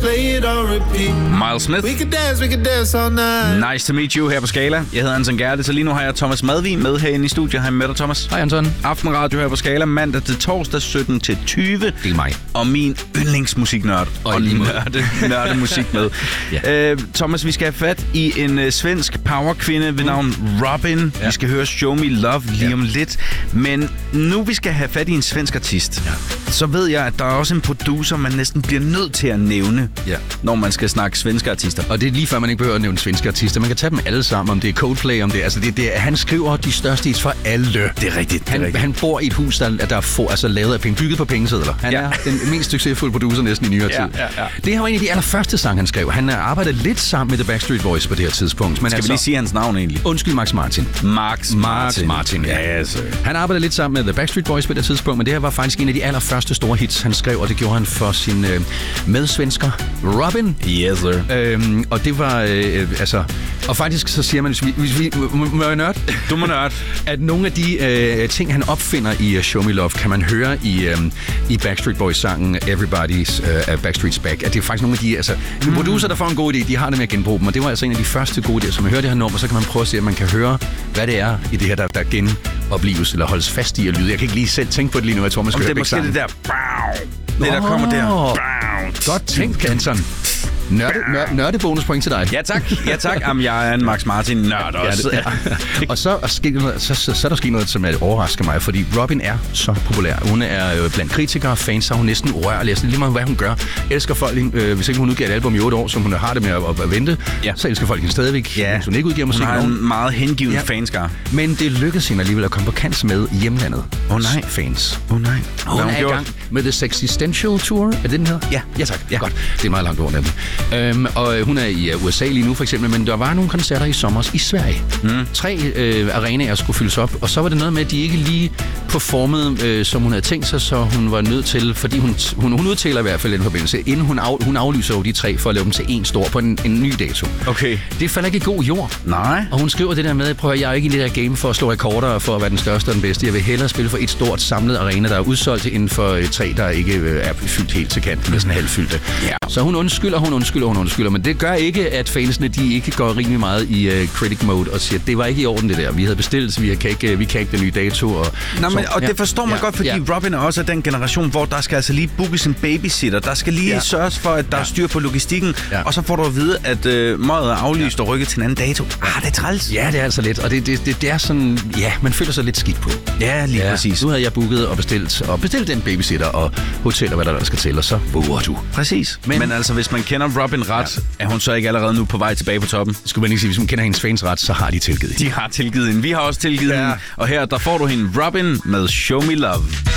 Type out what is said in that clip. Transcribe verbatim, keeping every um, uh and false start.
play it on repeat. Miles Smith. We can dance, we can dance all night. Nice to meet you her på Skala. Jeg hedder Anton Gerde, så lige nu har jeg Thomas Madvig med herinde i studiet. Hej med dig, Thomas. Hej, Anton. Aftenradio her på Skala, mandag til torsdag sytten til tyve. Det er mig. Og min yndlingsmusiknørd. Og, og nørde, nørde musik med. Ja. øh, Thomas, vi skal have fat i en uh, svensk powerkvinde ved navn Robyn. Ja. Vi skal høre Show Me Love lige ja. om lidt. Men nu vi skal have fat i en svensk artist, ja. så ved jeg, at der er også en producer, man næsten bliver nødt til at nævne, ja. når man skal snakke svenske artister. Og det er lige før, man ikke behøver at nævne svenske artister. Man kan tage dem alle sammen, om det er Coldplay, om det er... Altså, det, det, han skriver de største hits for alle. Det er rigtigt. Det er han, rigtigt. han bor i et hus, der, der er få, altså, lavet af penge, bygget på pengesedler. Han ja. er den mest succesfulde producer næsten i nyere tid. Ja, ja, ja. Det var en af de allerførste sange, han skrev. Han arbejdede lidt sammen med The Backstreet Boys på det her tidspunkt. Men skal altså, vi lige sige hans navn egentlig? Undskyld, Max Martin. Max Martin. Max Martin, ja. Yes. Han arbejdede lidt sammen med The Backstreet Boys på det tidspunkt, men det her var faktisk en af de allerførste store hits, han skrev, og det gjorde han for sin øh, medsvensker Robyn. Yes, sir. Øhm, og det var, øh, altså... Og faktisk så siger man, hvis vi, hvis vi må jeg nørde? Du må nørde. At nogle af de øh, ting, han opfinder i uh, Show Me Love, kan man høre i, øh, i Backstreet Boys-sangen Everybody's uh, Backstreet's Back. At det er faktisk nogle af de, altså... Mm. De producer, der får en god idé, de har det med at genbruge dem, og det var altså en af de første gode idéer. Så man hører det her nummer, så kan man prøve at se, at man kan høre, hvad det er i det her, der, der genoplives eller holdes fast i at lyde. Jeg kan ikke lige selv tænke på det lige nu, jeg tror, man skal høre begge sange. Det er måske det der... Det, der kommer der. Godt tænkt, Anton. Nørde, nørde, nørdebonuspoint til dig. Ja tak, ja tak. Jamen, jeg er en Max Martin nørd også. Ja, det, ja. Og så er, noget, så, så, så er der sket noget, som overrasker mig, fordi Robyn er så populær. Hun er blandt kritikere og fans, så hun næsten urørlig. Altså, lige meget hvad hun gør. Elsker folk, øh, hvis ikke hun udgiver et album i otte år, som hun har det med at, at, at vente, ja. så elsker folk hende stadigvæk. Ja. Hvis hun ikke udgiver musik. Hun har en meget hengiven ja. fanskare. Men det lykkedes hende alligevel at komme på kant med hjemlandet. Åh oh, nej. Fans. Åh oh, nej. Hun er i gang med The Sexistential Tour. Er det den hedder? Ja, ja tak. Ja. Godt. Det er meget langt ord, nemlig. Øhm, og hun er i U S A lige nu, for eksempel, men der var nogle koncerter i sommer i Sverige. Mm. Tre øh, arenaer skulle fyldes op, og så var det noget med, at de ikke lige performede, øh, som hun havde tænkt sig, så hun var nødt til, fordi hun, hun, hun udtaler i hvert fald den forbindelse, inden hun, af, hun aflyser jo de tre for at lave dem til en stor på en, en ny dato. Okay. Det falder ikke i god jord. Nej. Og hun skriver det der med, prøv at jeg er ikke i det der game for at slå rekorder og for at være den største og den bedste. Jeg vil hellere spille for et stort samlet arena, der er udsolgt inden for øh, tre, der ikke øh, er fyldt helt til kanten, næsten halvfyldte. Yeah. Så hun undskylder, hun undskylder, hun undskylder, men det gør ikke, at fansene de ikke går rimelig meget i uh, critic mode og siger, at det var ikke i orden det der. Vi havde bestilt, så vi kan ikke, vi kan ikke den nye dato. Og, Nå, men, og ja, det forstår man ja, godt, fordi ja. Robyn er også af den generation, hvor der skal altså lige bookes en babysitter. Der skal lige ja. sørges for, at der ja. er styr på logistikken, ja. og så får du at vide, at uh, mødet er aflyst ja. og rykket til en anden dato. Ah, det er træls. Ja, det er altså lidt. Og det, det, det, det er sådan, ja, man føler sig lidt skidt på. Ja, lige ja. præcis. Nu havde jeg booket og bestilt, og bestilt den babysitter og hotel og hvad der, der skal til, og så booker du. Præcis. Men, men altså, hvis man kender Robyn ret, ja. er hun så ikke allerede nu på vej tilbage på toppen? Skulle man ikke sige, hvis man kender hendes fans ret, så har de tilgivet hende. De har tilgivet hende. Vi har også tilgivet ja. hende. Og her, der får du hende Robyn med Show Me Love.